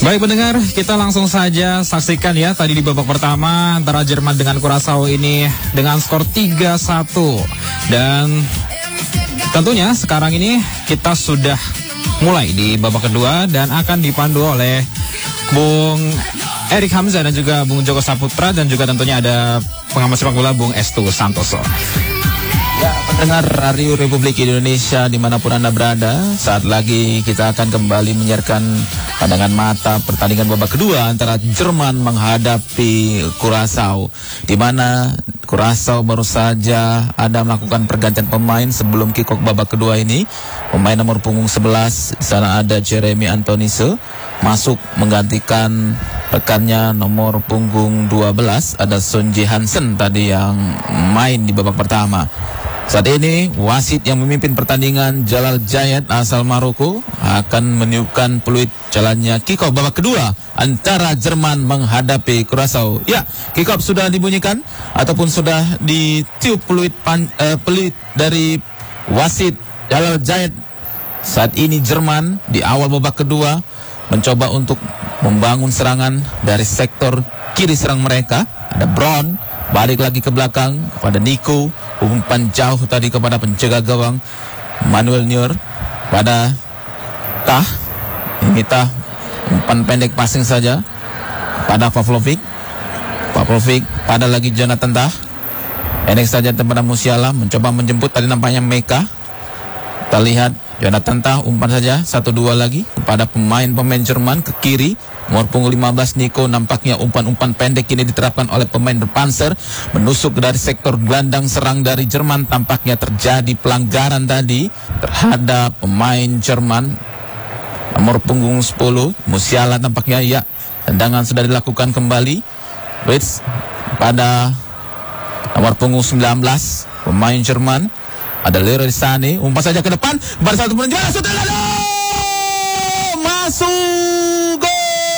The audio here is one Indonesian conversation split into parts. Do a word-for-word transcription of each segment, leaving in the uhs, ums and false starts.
Baik pendengar, kita langsung saja saksikan ya tadi di babak pertama antara Jerman dengan Curaçao ini dengan skor tiga satu. Dan tentunya sekarang ini kita sudah mulai di babak kedua dan akan dipandu oleh Bung Erik Hamzah dan juga Bung Joko Saputra, dan juga tentunya ada pengamat sepak bola Bung Estu Santoso. Ya, pendengar Radio Republik Indonesia dimanapun Anda berada, saat lagi kita akan kembali menyiarkan pandangan mata pertandingan babak kedua antara Jerman menghadapi Curaçao, di mana Curaçao baru saja ada melakukan pergantian pemain sebelum kick off babak kedua ini. Pemain nomor punggung sebelas, di sana ada Jeremy Antonisse masuk menggantikan rekannya nomor punggung dua belas, ada Son Ji Hansen tadi yang main di babak pertama. Saat ini wasit yang memimpin pertandingan Jalal Jayed asal Maroko akan meniupkan peluit jalannya kick off babak kedua antara Jerman menghadapi Curaçao. Ya, kick off sudah dibunyikan ataupun sudah ditiup peluit pan, uh, peluit dari wasit Jalal Jayed. Saat ini Jerman di awal babak kedua mencoba untuk membangun serangan dari sektor kiri serang mereka. Ada Brown, balik lagi ke belakang kepada Nico, umpan jauh tadi kepada penjaga gawang Manuel Neuer pada Tah. Ini Tah, umpan pendek passing saja pada Pavlovic. Pavlovic pada lagi Jonathan Tah, pendek saja kepada Musiala, mencoba menjemput tadi nampaknya Meka. Kita lihat Jonathan Tah umpan saja satu dua lagi kepada pemain-pemain Jerman ke kiri. Nomor punggung lima belas Nico, nampaknya umpan-umpan pendek ini diterapkan oleh pemain berpanser menusuk dari sektor gelandang serang dari Jerman. Tampaknya terjadi pelanggaran tadi terhadap pemain Jerman nomor punggung sepuluh Musiala. Tampaknya ya, tendangan sudah dilakukan kembali. Wits pada nomor punggung sembilan belas pemain Jerman, ada Leroy Sané, umpan saja ke depan pada satu menit masuk masuk gol.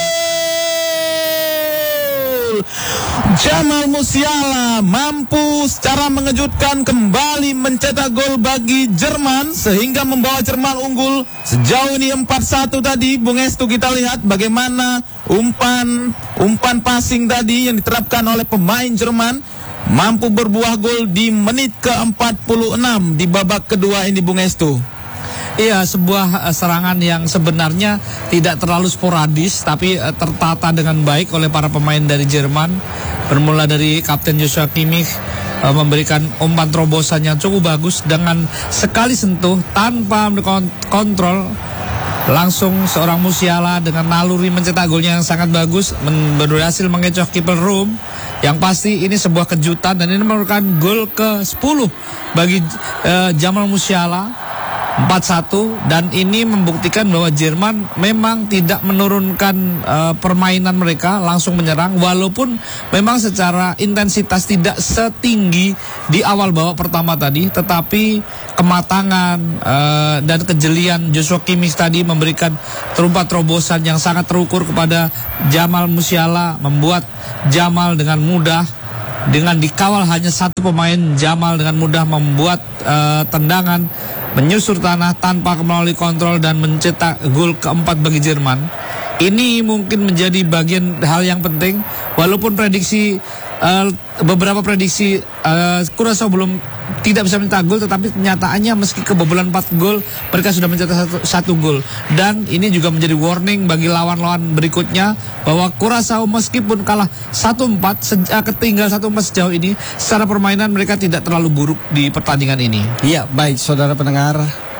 Jamal Musiala mampu secara mengejutkan kembali mencetak gol bagi Jerman sehingga membawa Jerman unggul sejauh ini empat satu tadi. Bung Estu, kita lihat bagaimana umpan umpan passing tadi yang diterapkan oleh pemain Jerman mampu berbuah gol di menit ke empat puluh enam di babak kedua ini, Bung Estu. Iya, sebuah uh, serangan yang sebenarnya tidak terlalu sporadis tapi uh, tertata dengan baik oleh para pemain dari Jerman. Bermula dari Kapten Joshua Kimmich uh, memberikan umpan terobosan yang cukup bagus dengan sekali sentuh tanpa kontrol. Langsung seorang Musiala dengan naluri mencetak golnya yang sangat bagus, men- berhasil mengecoh kiper Rom. Yang pasti ini sebuah kejutan dan ini merupakan gol ke sepuluh bagi uh, Jamal Musiala. empat satu, dan ini membuktikan bahwa Jerman memang tidak menurunkan uh, permainan mereka, langsung menyerang walaupun memang secara intensitas tidak setinggi di awal babak pertama tadi, tetapi kematangan uh, dan kejelian Joshua Kimmich tadi memberikan terumpat terobosan yang sangat terukur kepada Jamal Musiala, membuat Jamal dengan mudah, dengan dikawal hanya satu pemain, Jamal dengan mudah membuat uh, tendangan menyusur tanah tanpa melalui kontrol dan mencetak gol keempat bagi Jerman. Ini mungkin menjadi bagian hal yang penting, walaupun prediksi uh, beberapa prediksi uh, Curaçao belum tidak bisa mencetak gol, tetapi kenyataannya meski kebobolan empat gol mereka sudah mencetak satu, satu gol. Dan ini juga menjadi warning bagi lawan-lawan berikutnya bahwa Curaçao meskipun kalah satu empat, sejak ketinggal satu empat sejauh ini, secara permainan mereka tidak terlalu buruk di pertandingan ini. Iya, baik saudara pendengar,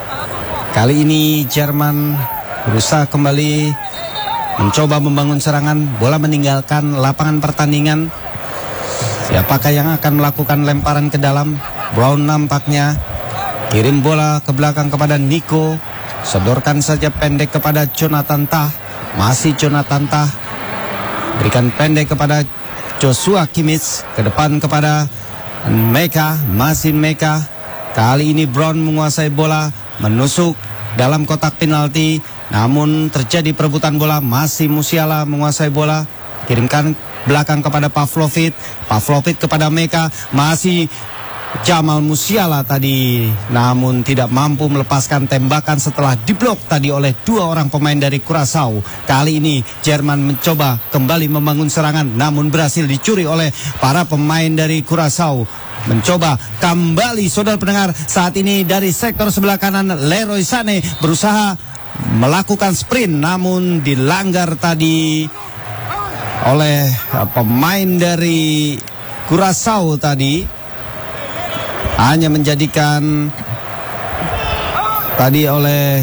kali ini Jerman berusaha kembali mencoba membangun serangan, bola meninggalkan lapangan pertandingan. Siapakah yang akan melakukan lemparan ke dalam? Brown nampaknya kirim bola ke belakang kepada Nico, sodorkan saja pendek kepada Jonathan Tah. Masih Jonathan Tah, berikan pendek kepada Joshua Kimmich, ke depan kepada Meka, masih Meka. Kali ini Brown menguasai bola, menusuk dalam kotak penalti, namun terjadi perebutan bola. Masih Musiala menguasai bola, kirimkan belakang kepada Pavlovic, Pavlovic kepada Meka, masih Jamal Musiala tadi, namun tidak mampu melepaskan tembakan setelah diblok tadi oleh dua orang pemain dari Curaçao. Kali ini Jerman mencoba kembali membangun serangan, namun berhasil dicuri oleh para pemain dari Curaçao. Mencoba kembali, saudara pendengar, saat ini dari sektor sebelah kanan Leroy Sané berusaha melakukan sprint, namun dilanggar tadi oleh pemain dari Curaçao tadi. Hanya menjadikan tadi oleh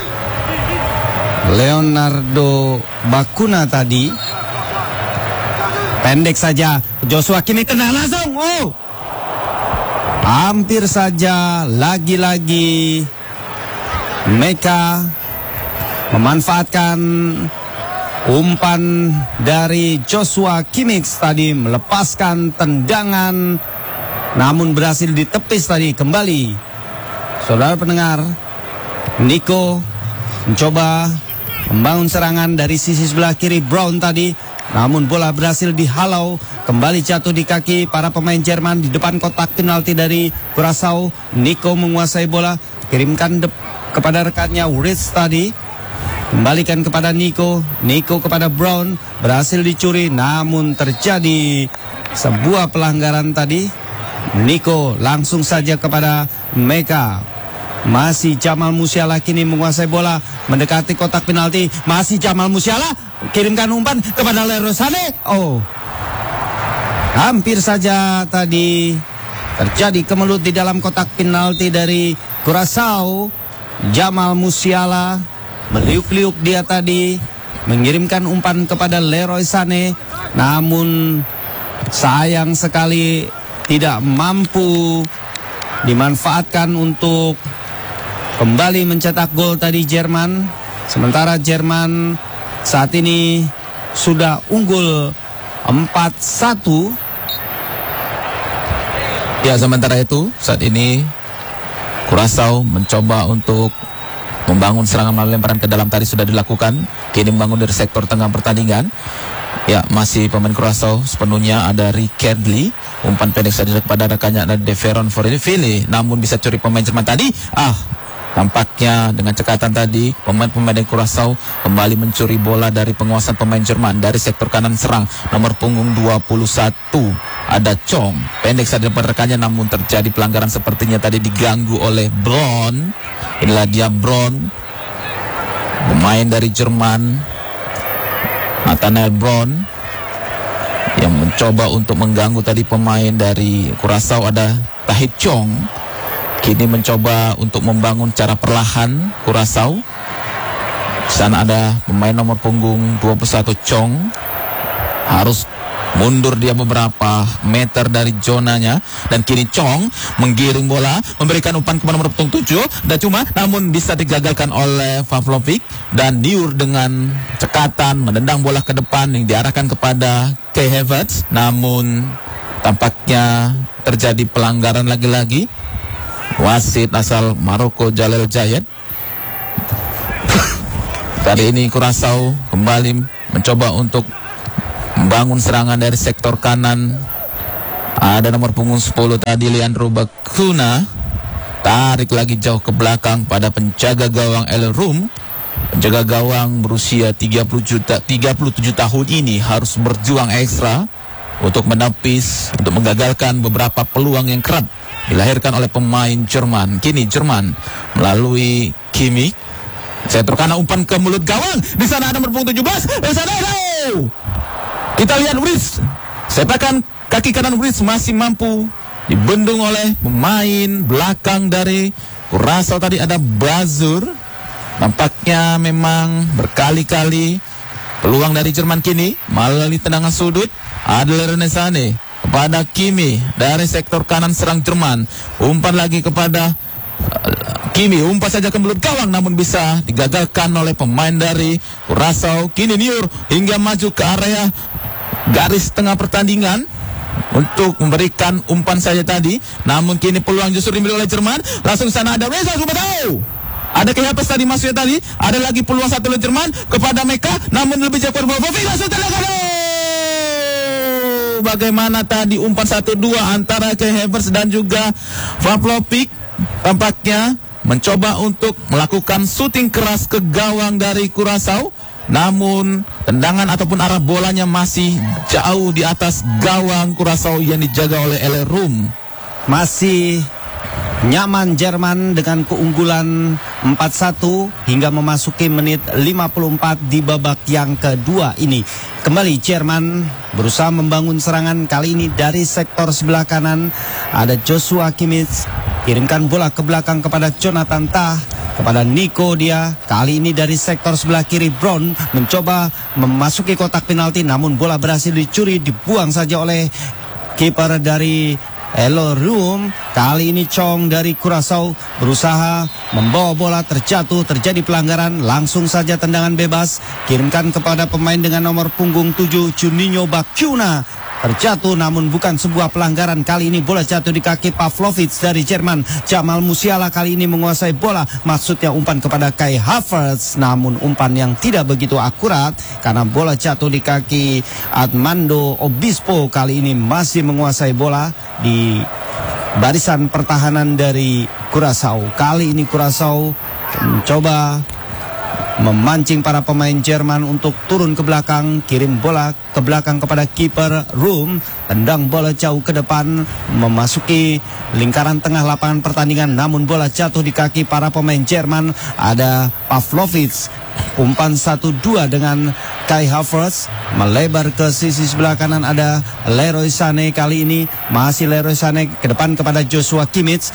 Leonardo Bacuna tadi. Pendek saja, Joshua Kimmich kena langsung. Oh, hampir saja lagi-lagi Meka memanfaatkan umpan dari Joshua Kimmich tadi, melepaskan tendangan, namun berhasil ditepis tadi kembali. Saudara pendengar, Nico mencoba membangun serangan dari sisi sebelah kiri Brown tadi, namun bola berhasil dihalau, kembali jatuh di kaki para pemain Jerman di depan kotak penalti dari Curaçao. Nico menguasai bola, kirimkan kepada rekannya Ritz tadi, kembalikan kepada Nico, Nico kepada Brown, berhasil dicuri, namun terjadi sebuah pelanggaran tadi. Nico langsung saja kepada Meka. Masih Jamal Musiala kini menguasai bola, mendekati kotak penalti. Masih Jamal Musiala, kirimkan umpan kepada Leroy Sané. Oh, hampir saja tadi terjadi kemelut di dalam kotak penalti dari Curaçao. Jamal Musiala meliuk-liuk dia tadi, mengirimkan umpan kepada Leroy Sané, namun sayang sekali tidak mampu dimanfaatkan untuk kembali mencetak gol tadi Jerman. Sementara Jerman saat ini sudah unggul empat satu. Ya, sementara itu saat ini Curaçao mencoba untuk membangun serangan melalui lemparan ke dalam tadi sudah dilakukan. Kini membangun dari sektor tengah pertandingan. Ya, masih pemain Curaçao sepenuhnya ada Rickardly. Umpan pendek saja kepada rekannya ada Deveron Fornivili, namun bisa curi pemain Jerman tadi. Ah, tampaknya dengan cekatan tadi pemain-pemain dari Curaçao kembali mencuri bola dari penguasaan pemain Jerman dari sektor kanan serang nomor punggung dua puluh satu. Ada Chong, pendek saja kepada rekannya, namun terjadi pelanggaran sepertinya tadi diganggu oleh Braun. Inilah dia Braun, pemain dari Jerman, Nathanael Braun, yang mencoba untuk mengganggu tadi pemain dari Curaçao. Ada Tahith Chong, kini mencoba untuk membangun cara perlahan Curaçao. Di sana ada pemain nomor punggung dua puluh satu Chong, harus mundur dia beberapa meter dari zonanya, dan kini Chong menggiring bola, memberikan umpan kepada nomor punggung tujuh, dan cuma namun bisa digagalkan oleh Pavlovic, dan Niur dengan cekatan menendang bola ke depan yang diarahkan kepada Kai Havertz, namun tampaknya terjadi pelanggaran lagi-lagi. Wasit asal Maroko Jalel Jayed. Kali ini Curaçao kembali mencoba untuk membangun serangan dari sektor kanan. Ada nomor punggung sepuluh tadi Leandro Bacuna, tarik lagi jauh ke belakang pada penjaga gawang El Rum. Penjaga gawang berusia tiga puluh tujuh tahun ini harus berjuang ekstra untuk menepis, untuk menggagalkan beberapa peluang yang kerap dilahirkan oleh pemain Jerman. Kini Jerman melalui Kimmich, sektor kanan umpan ke mulut gawang. Di sana ada nomor punggung tujuh belas. Di sana ada. Kita lihat Ritz, sepakan kaki kanan Ritz masih mampu dibendung oleh pemain belakang dari Curaçao tadi. Ada Brazur, nampaknya memang berkali-kali peluang dari Jerman kini melalui tendangan sudut. Ada Leroy Sané kepada Kimmich dari sektor kanan serang Jerman. Umpan lagi kepada uh, Kimmich, umpan saja ke mulut gawang, namun bisa digagalkan oleh pemain dari Curaçao. Kini Niur hingga maju ke area garis tengah pertandingan untuk memberikan umpan saja tadi, namun kini peluang justru dimiliki oleh Jerman. Langsung sana ada Reza Zubadau, ada Kehapes tadi masuknya tadi, ada lagi peluang satu oleh Jerman kepada Meka, namun lebih jauh dari Bobovic. Langsung terlalu Kurasau. Bagaimana tadi umpan satu dua antara Kai Havertz dan juga Pavlovic. Tampaknya mencoba untuk melakukan syuting keras ke gawang dari Kurasau. Namun tendangan ataupun arah bolanya masih jauh di atas gawang Kurasau yang dijaga oleh Ele Rum. Masih nyaman Jerman dengan keunggulan empat satu hingga memasuki menit lima puluh empat di babak yang kedua ini. Kembali Jerman berusaha membangun serangan, kali ini dari sektor sebelah kanan. Ada Joshua Kimmich, kirimkan bola ke belakang kepada Jonathan Tah, kepada Nico dia. Kali ini dari sektor sebelah kiri Brown mencoba memasuki kotak penalti, namun bola berhasil dicuri, dibuang saja oleh kiper dari Ele Rum. Kali ini Chong dari Kurasau berusaha membawa bola, terjatuh, terjadi pelanggaran. Langsung saja tendangan bebas, kirimkan kepada pemain dengan nomor punggung tujuh Juninho Bacuna. Terjatuh namun bukan sebuah pelanggaran. Kali ini bola jatuh di kaki Pavlovic dari Jerman. Jamal Musiala kali ini menguasai bola, maksudnya umpan kepada Kai Havertz, namun umpan yang tidak begitu akurat karena bola jatuh di kaki Armando Obispo. Kali ini masih menguasai bola di barisan pertahanan dari Kurasau. Kali ini Kurasau mencoba memancing para pemain Jerman untuk turun ke belakang, kirim bola ke belakang kepada kiper Rum, tendang bola jauh ke depan, memasuki lingkaran tengah lapangan pertandingan, namun bola jatuh di kaki para pemain Jerman. Ada Pavlovic, umpan satu dua dengan Kai Havertz, melebar ke sisi sebelah kanan. Ada Leroy Sané, kali ini masih Leroy Sané ke depan kepada Joshua Kimmich.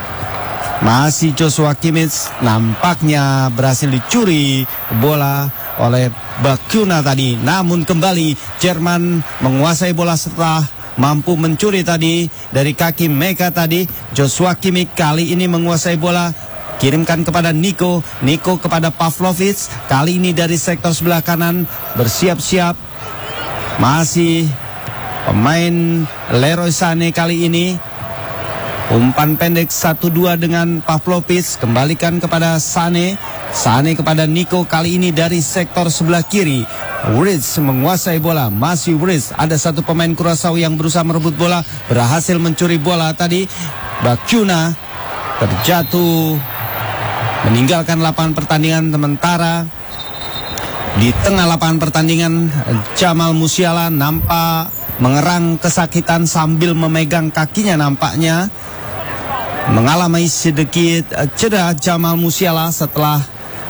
Masih Joshua Kimmich, nampaknya berhasil dicuri bola oleh Bacuna tadi. Namun kembali Jerman menguasai bola setelah mampu mencuri tadi dari kaki Meka tadi. Joshua Kimmich kali ini menguasai bola, kirimkan kepada Nico. Nico kepada Pavlovic, kali ini dari sektor sebelah kanan, bersiap-siap. Masih pemain Leroy Sané kali ini. Umpan pendek satu dua dengan Pavlovic, kembalikan kepada Sané. Sané kepada Nico, kali ini dari sektor sebelah kiri. Wright menguasai bola, masih Wright. Ada satu pemain Kurasau yang berusaha merebut bola, berhasil mencuri bola tadi. Bacuna terjatuh, meninggalkan lapangan pertandingan. Sementara di tengah lapangan pertandingan Jamal Musiala nampak mengerang kesakitan sambil memegang kakinya, nampaknya mengalami sedikit cedera Jamal Musiala setelah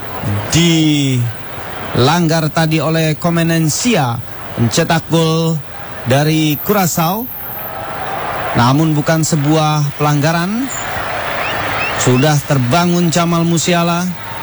dilanggar tadi oleh Comenencia mencetak gol dari Kurasau. Namun bukan sebuah pelanggaran. Sudah terbangun Jamal Musiala,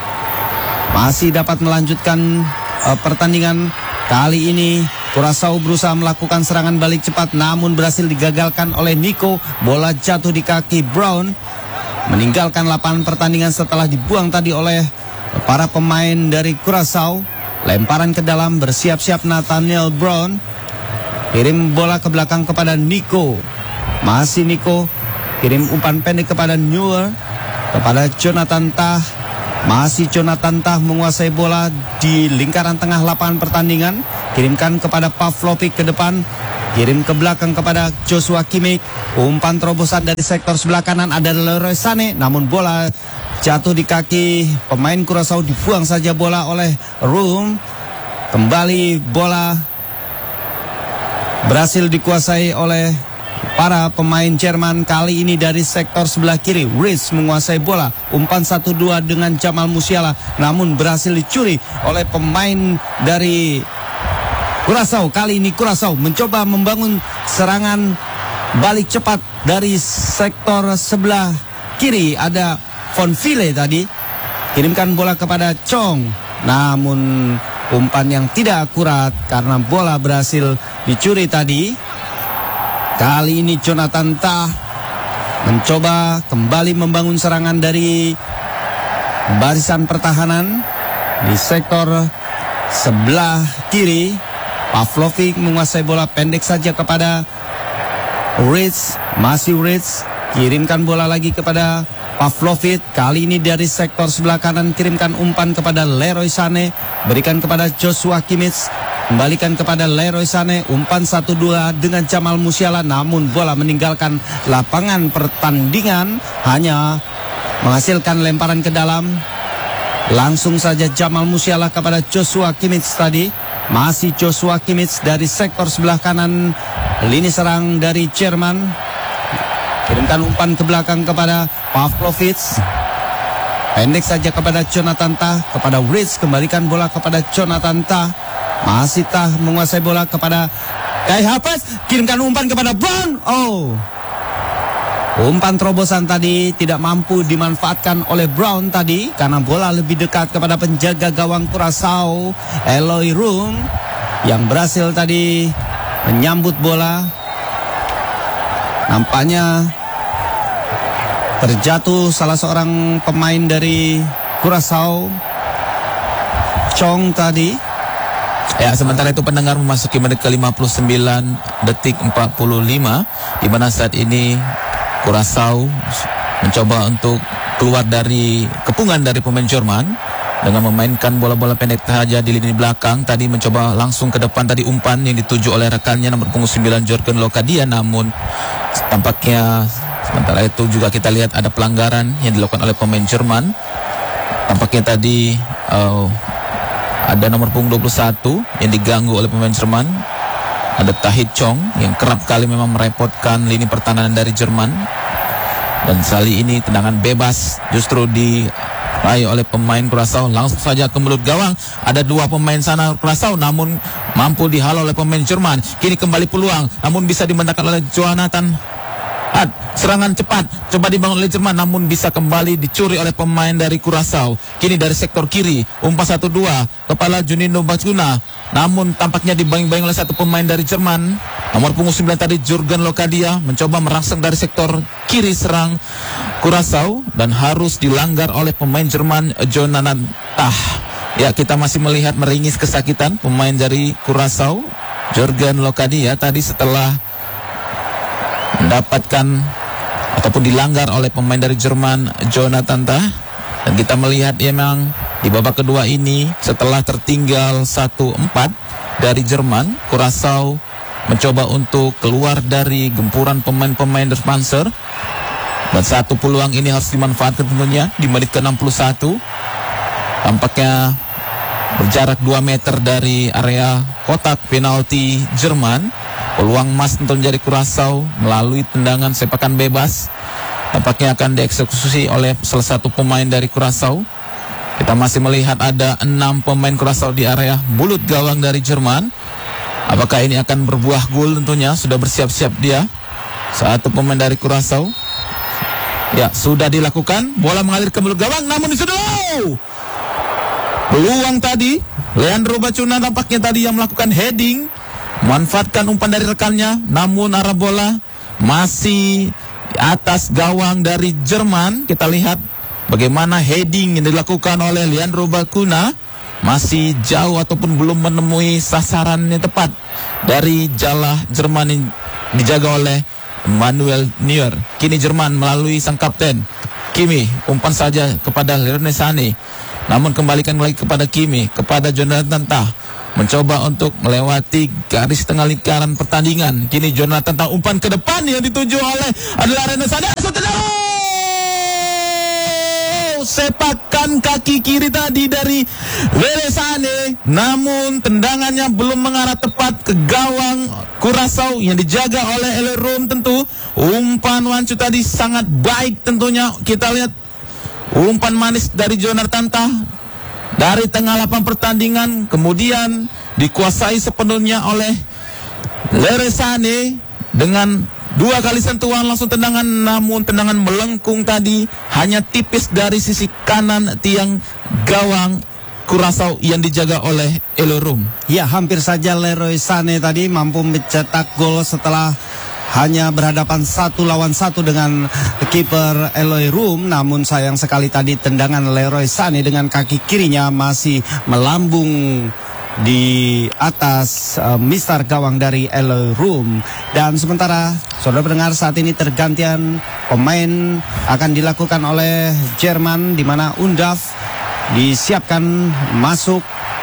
masih dapat melanjutkan uh, pertandingan. Kali ini Kurasau berusaha melakukan serangan balik cepat, namun berhasil digagalkan oleh Nico. Bola jatuh di kaki Brown, meninggalkan lapangan pertandingan setelah dibuang tadi oleh para pemain dari Kurasau. Lemparan ke dalam, bersiap-siap Nathaniel Brown, kirim bola ke belakang kepada Nico. Masih Nico, kirim umpan pendek kepada Neuer, kepada Jonathan Tah. Masih Jonathan Tah menguasai bola di lingkaran tengah lapangan pertandingan, kirimkan kepada Pavlovic ke depan, kirim ke belakang kepada Joshua Kimmich. Umpan terobosan dari sektor sebelah kanan, ada Leroy Sané, namun bola jatuh di kaki pemain Kurasau, dibuang saja bola oleh Rum. Kembali bola berhasil dikuasai oleh para pemain Jerman, kali ini dari sektor sebelah kiri. Riz menguasai bola, umpan satu dua dengan Jamal Musiala, namun berhasil dicuri oleh pemain dari Kurasau. Kali ini Kurasau mencoba membangun serangan balik cepat dari sektor sebelah kiri. Ada Von Ville tadi, kirimkan bola kepada Chong, namun umpan yang tidak akurat karena bola berhasil dicuri tadi. Kali ini Jonathan Tah mencoba kembali membangun serangan dari barisan pertahanan di sektor sebelah kiri. Pavlovic menguasai bola, pendek saja kepada Ritz. Masih Ritz, kirimkan bola lagi kepada Pavlovic. Kali ini dari sektor sebelah kanan, kirimkan umpan kepada Leroy Sané, berikan kepada Joshua Kimmich. kembalikan kepada Leroy Sané, umpan satu dua dengan Jamal Musiala, namun bola meninggalkan lapangan pertandingan, hanya menghasilkan lemparan ke dalam. Langsung saja Jamal Musiala kepada Joshua Kimmich tadi, masih Joshua Kimmich dari sektor sebelah kanan lini serang dari Jerman, kirimkan umpan ke belakang kepada Pavlovic, pendek saja kepada Jonathan Tah, kepada Wright, kembalikan bola kepada Jonathan Tah. Masih Tah menguasai bola kepada Kai Havertz, kirimkan umpan kepada Brown. Oh, umpan terobosan tadi tidak mampu dimanfaatkan oleh Brown tadi, karena bola lebih dekat kepada penjaga gawang Curaçao, Eloy Room, yang berhasil tadi menyambut bola. Nampaknya terjatuh salah seorang pemain dari Curaçao, Chong tadi. Ya, sementara itu pendengar memasuki menit ke lima puluh sembilan detik empat puluh lima, di mana saat ini Curaçao mencoba untuk keluar dari kepungan dari pemain Jerman dengan memainkan bola-bola pendek saja di lini belakang. Tadi mencoba langsung ke depan, tadi umpan yang dituju oleh rekannya nomor punggung sembilan Jürgen Locadia, namun tampaknya sementara itu juga kita lihat ada pelanggaran yang dilakukan oleh pemain Jerman. Tampaknya tadi uh, ada nomor punggung dua puluh satu yang diganggu oleh pemain Jerman. Ada Tahith Chong yang kerap kali memang merepotkan lini pertahanan dari Jerman. Dan kali ini tendangan bebas justru diraih oleh pemain Curaçao. Langsung saja ke mulut gawang. Ada dua pemain sana Curaçao, namun mampu dihalau oleh pemain Jerman. Kini kembali peluang, namun bisa dimenangkan oleh Jonathan Hart. Serangan cepat coba dibangun oleh Jerman, namun bisa kembali dicuri oleh pemain dari Curaçao. Kini dari sektor kiri, umpan satu dua kepala Juninho Bacuna, namun tampaknya dibayang-bayang oleh satu pemain dari Jerman, nomor punggung sembilan tadi Jürgen Locadia, mencoba merangsang dari sektor kiri serang Curaçao dan harus dilanggar oleh pemain Jerman Jonathan Tah. Ya, kita masih melihat meringis kesakitan pemain dari Curaçao Jürgen Locadia tadi setelah mendapatkan ataupun dilanggar oleh pemain dari Jerman Jonathan Tah. Dan kita melihat ya, memang di babak kedua ini setelah tertinggal satu empat dari Jerman, Curaçao mencoba untuk keluar dari gempuran pemain-pemain der Panzer, dan satu peluang ini harus dimanfaatkan tentunya di menit ke enam puluh satu. Tampaknya berjarak dua meter dari area kotak penalti Jerman. Peluang emas tentu dari Curaçao melalui tendangan sepakan bebas. Tampaknya akan dieksekusi oleh salah satu pemain dari Curaçao. Kita masih melihat ada enam pemain Curaçao di area mulut gawang dari Jerman. Apakah ini akan berbuah gol? Tentunya sudah bersiap-siap dia, satu pemain dari Curaçao. Ya, sudah dilakukan. Bola mengalir ke mulut gawang, namun disuduh. Peluang tadi Leandro Bacuna tampaknya tadi yang melakukan heading, manfaatkan umpan dari rekannya, namun arah bola masih di atas gawang dari Jerman. Kita lihat bagaimana heading yang dilakukan oleh Leandro Bacuna, masih jauh ataupun belum menemui sasaran yang tepat dari jala Jerman yang dijaga oleh Manuel Neuer. Kini Jerman melalui sang kapten Kimmich, umpan saja kepada Leroy Sané, namun kembalikan lagi kepada Kimmich, kepada Jonathan Tah, mencoba untuk melewati garis tengah lingkaran pertandingan. Kini Jonathan Tah, umpan ke depan yang dituju oleh adalah Leroy Sané. Sepakan kaki kiri tadi dari Leroy Sané, namun tendangannya belum mengarah tepat ke gawang Curaçao yang dijaga oleh Eloy Room. Tentu umpan wancu tadi sangat baik tentunya. Kita lihat umpan manis dari Jonathan Tah dari tengah lapangan pertandingan, kemudian dikuasai sepenuhnya oleh Leroy Sané dengan dua kali sentuhan langsung tendangan, namun tendangan melengkung tadi hanya tipis dari sisi kanan tiang gawang Curaçao yang dijaga oleh Eloy Room. Ya, hampir saja Leroy Sané tadi mampu mencetak gol setelah hanya berhadapan satu lawan satu dengan kiper Eloy Room, namun sayang sekali tadi tendangan Leroy Sané dengan kaki kirinya masih melambung di atas uh, mister gawang dari Eloy Room. Dan sementara saudara pendengar, saat ini tergantian pemain akan dilakukan oleh Jerman, di mana Undaf disiapkan masuk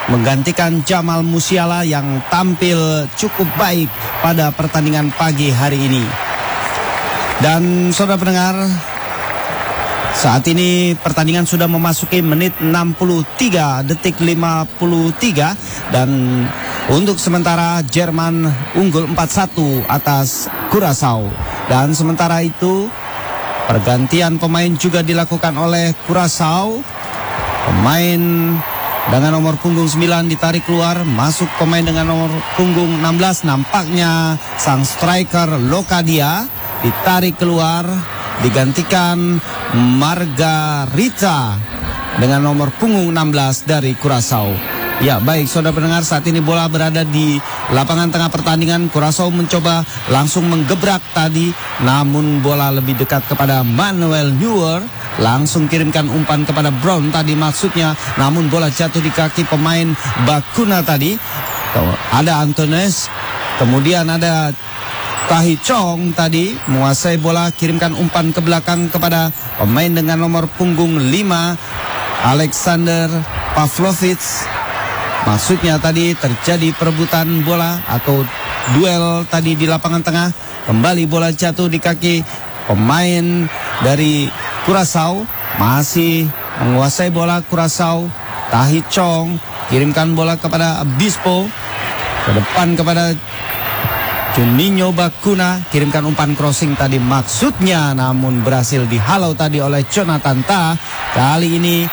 menggantikan Jamal Musiala yang tampil cukup baik pada pertandingan pagi hari ini. Dan saudara pendengar, saat ini pertandingan sudah memasuki menit enam puluh tiga detik lima puluh tiga dan untuk sementara Jerman unggul empat satu atas Curaçao. Dan sementara itu pergantian pemain juga dilakukan oleh Curaçao. Pemain dengan nomor punggung sembilan ditarik keluar, masuk pemain dengan nomor punggung enam belas. Nampaknya sang striker Locadia ditarik keluar, digantikan Margarita dengan nomor punggung enam belas dari Curaçao. Ya, baik saudara pendengar, saat ini bola berada di lapangan tengah pertandingan. Curaçao mencoba langsung menggebrak tadi, namun bola lebih dekat kepada Manuel Neuer. Langsung kirimkan umpan kepada Brown tadi maksudnya, namun bola jatuh di kaki pemain Bakuna tadi. Ada Antunes, kemudian ada Tahi Chong tadi menguasai bola, kirimkan umpan ke belakang kepada pemain dengan nomor punggung lima Alexander Pavlovic. Maksudnya tadi terjadi perebutan bola atau duel tadi di lapangan tengah. Kembali bola jatuh di kaki pemain dari Curaçao. Masih menguasai bola Curaçao. Tahi Chong kirimkan bola kepada Obispo. Ke depan kepada Juninho Bakuna. Kirimkan umpan crossing tadi maksudnya, namun berhasil dihalau tadi oleh Jonathan Tah. Kali ini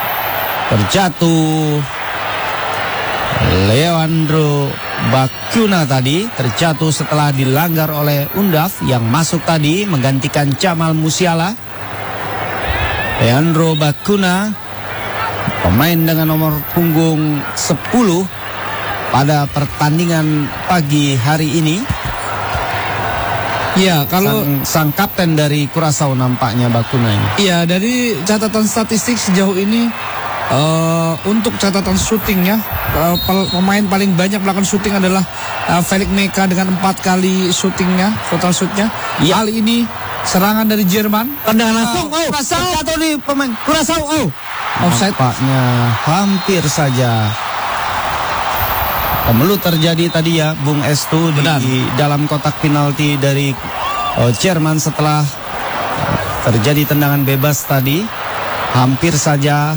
terjatuh Leandro Bakuna tadi, terjatuh setelah dilanggar oleh Undaf yang masuk tadi menggantikan Jamal Musiala. Leandro Bakuna, pemain dengan nomor punggung sepuluh pada pertandingan pagi hari ini. Ya, kalau sang, sang kapten dari Curaçao nampaknya Bakuna ini. Iya, dari catatan statistik sejauh ini uh, untuk catatan syutingnya, uh, pemain paling banyak melakukan syuting adalah uh, Felix Meka dengan empat kali syutingnya, total shootnya. Ya. Kali ini serangan dari Jerman. Tendangan langsung, oh, Curaçao jatuh di pemain Curaçao, oh, offside. nampaknya hampir saja kemelut terjadi tadi ya, Bung Estu, di, di dalam kotak penalti dari oh, Jerman setelah terjadi tendangan bebas tadi. Hampir saja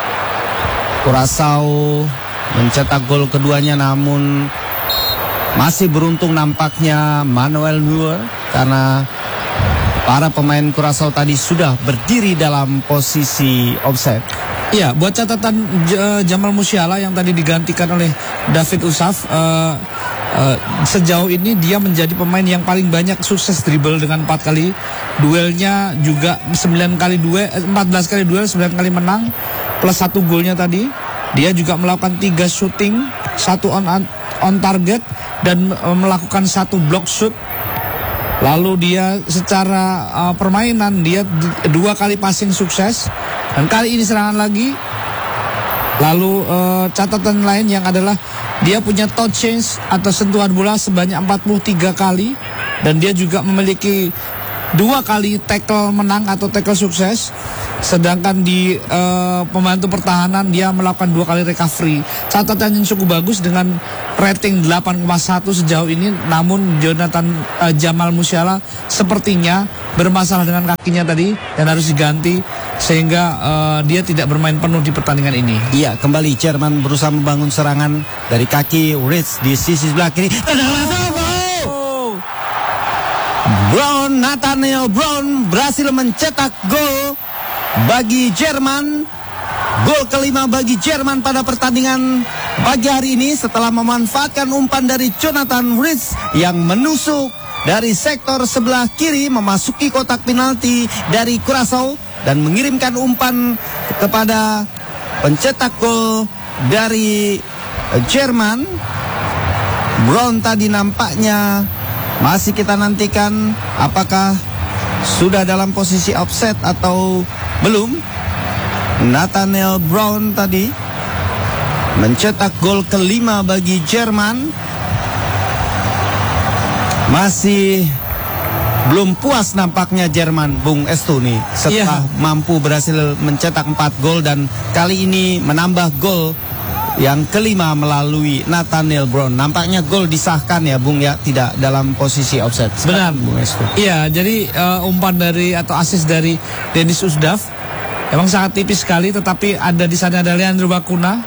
Curaçao mencetak gol keduanya, namun masih beruntung nampaknya Manuel Neuer karena para pemain Curaçao tadi sudah berdiri dalam posisi offside. Iya, buat catatan J- Jamal Musiala yang tadi digantikan oleh David Usaf, uh, uh, sejauh ini dia menjadi pemain yang paling banyak sukses dribble dengan empat kali. Duelnya juga sembilan kali duel, empat belas kali duel, sembilan kali menang, plus satu golnya tadi. Dia juga melakukan tiga shooting, satu on on target dan uh, melakukan satu block shoot. Lalu dia secara uh, permainan dia d- dua kali passing sukses. Dan kali ini serangan lagi. Lalu uh, catatan lain yang adalah dia punya touch change atau sentuhan bola sebanyak empat puluh tiga kali. Dan dia juga memiliki dua kali tackle menang atau tackle sukses. Sedangkan di uh, pembantu pertahanan dia melakukan dua kali recovery. Catatan yang cukup bagus dengan rating delapan koma satu sejauh ini. Namun Jonathan uh, Jamal Musiala sepertinya bermasalah dengan kakinya tadi dan harus diganti sehingga uh, dia tidak bermain penuh di pertandingan ini. Iya, kembali Jerman berusaha membangun serangan dari kaki Ritz di sisi sebelah kiri. Brown, Nathaniel Brown berhasil mencetak gol bagi Jerman. Gol kelima bagi Jerman pada pertandingan pagi hari ini setelah memanfaatkan umpan dari Jonathan Ritz yang menusuk dari sektor sebelah kiri memasuki kotak penalti dari Curaçao dan mengirimkan umpan kepada pencetak gol dari Jerman. Brown tadi nampaknya masih kita nantikan apakah sudah dalam posisi offset atau belum. Nathaniel Brown tadi mencetak gol kelima bagi Jerman. Masih belum puas nampaknya Jerman, Bung Estu nih, setelah iya. mampu berhasil mencetak empat gol dan kali ini menambah gol yang kelima melalui Nathaniel Brown. Nampaknya gol disahkan ya Bung ya, tidak dalam posisi offset. Benar. Bung Estu. Iya, jadi uh, umpan dari atau assist dari Dennis Usdaf emang sangat tipis sekali, tetapi ada di sana ada Leandro Bakuna.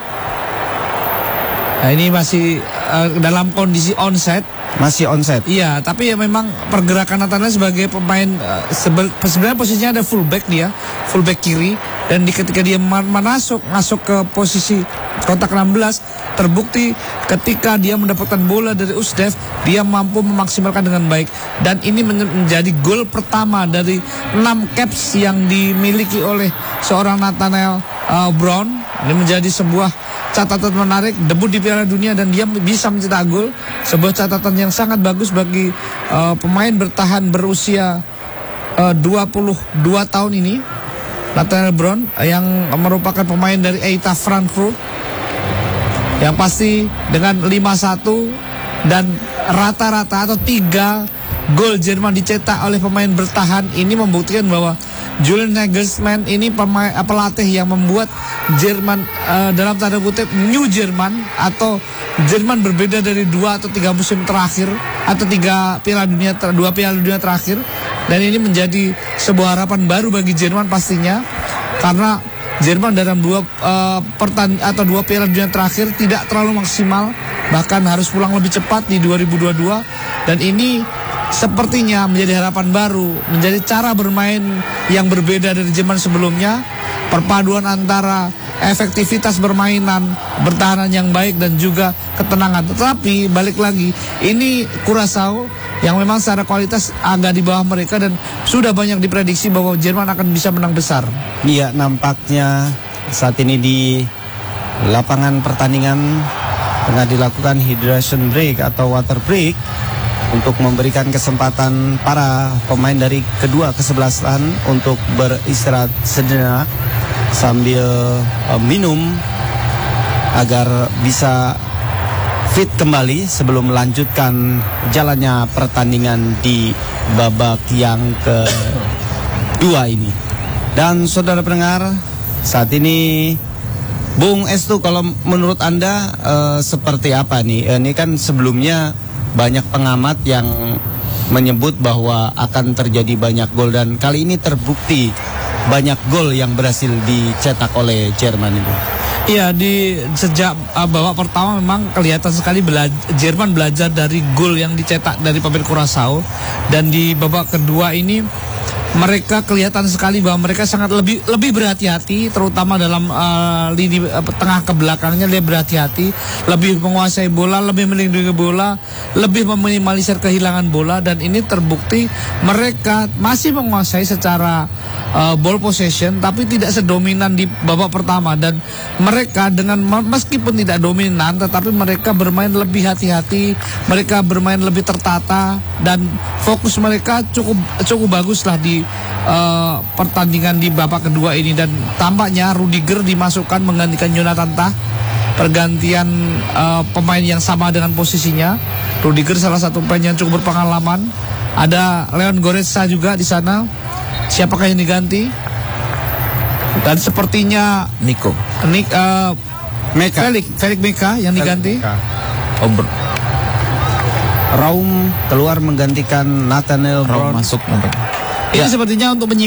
Nah, ini masih uh, dalam kondisi onside. Masih onside. Iya, tapi ya memang pergerakan Nathaniel sebagai pemain uh, sebe- sebenarnya posisinya ada fullback dia, fullback kiri, dan di ketika dia ma- masuk masuk ke posisi kotak enam belas, terbukti ketika dia mendapatkan bola dari Usdev, dia mampu memaksimalkan dengan baik, dan ini men- menjadi gol pertama dari enam caps yang dimiliki oleh seorang Nathaniel uh, Brown. Ini menjadi sebuah catatan menarik, debut di Piala Dunia dan dia bisa mencetak gol, sebuah catatan yang sangat bagus bagi uh, pemain bertahan berusia uh, dua puluh dua tahun ini, Nathaniel Brown, yang merupakan pemain dari Eintracht Frankfurt, yang pasti dengan lima satu dan rata-rata atau tiga gol Jerman dicetak oleh pemain bertahan ini membuktikan bahwa Julian Nagelsmann ini pemain, pelatih yang membuat Jerman uh, dalam tanda kutip New Jerman, atau Jerman berbeda dari dua atau tiga musim terakhir atau tiga Piala Dunia ter, dua Piala Dunia terakhir, dan ini menjadi sebuah harapan baru bagi Jerman pastinya, karena Jerman dalam dua uh, pertan atau dua Piala Dunia terakhir tidak terlalu maksimal, bahkan harus pulang lebih cepat di dua ribu dua puluh dua, dan ini sepertinya menjadi harapan baru, menjadi cara bermain yang berbeda dari Jerman sebelumnya, perpaduan antara efektivitas bermainan, bertahanan yang baik dan juga ketenangan. Tetapi balik lagi, ini Curaçao yang memang secara kualitas agak di bawah mereka dan sudah banyak diprediksi bahwa Jerman akan bisa menang besar. Iya, nampaknya saat ini di lapangan pertandingan tengah dilakukan hydration break atau water break untuk memberikan kesempatan para pemain dari kedua kesebelasan untuk beristirahat sejenak sambil uh, minum agar bisa fit kembali sebelum melanjutkan jalannya pertandingan di babak yang kedua ini. Dan saudara pendengar, saat ini Bung Estu, kalau menurut Anda uh, seperti apa nih? Uh, ini kan sebelumnya banyak pengamat yang menyebut bahwa akan terjadi banyak gol, dan kali ini terbukti banyak gol yang berhasil dicetak oleh Jerman itu. Iya, di sejak uh, babak pertama memang kelihatan sekali bela- Jerman belajar dari gol yang dicetak dari pemain Curaçao, dan di babak kedua ini mereka kelihatan sekali bahwa mereka sangat lebih lebih berhati-hati, terutama dalam uh, lini uh, tengah ke belakangnya dia berhati-hati, lebih menguasai bola, lebih melindungi bola, lebih meminimalisir kehilangan bola, dan ini terbukti mereka masih menguasai secara uh, ball possession tapi tidak sedominan di babak pertama, dan mereka dengan meskipun tidak dominan tetapi mereka bermain lebih hati-hati, mereka bermain lebih tertata, dan fokus mereka cukup cukup bagus lah di Uh, pertandingan di babak kedua ini. Dan tampaknya Rudiger dimasukkan menggantikan Jonathan Tah, pergantian uh, pemain yang sama dengan posisinya. Rudiger salah satu pemain yang cukup berpengalaman. Ada Leon Goretzka juga di sana. Siapakah yang diganti? Dan sepertinya Nico Nick uh, Meka. Felix Felix Meka yang diganti. Ober Raum keluar menggantikan Nathaniel Raum Brown. masuk. Ini sepertinya untuk menyimak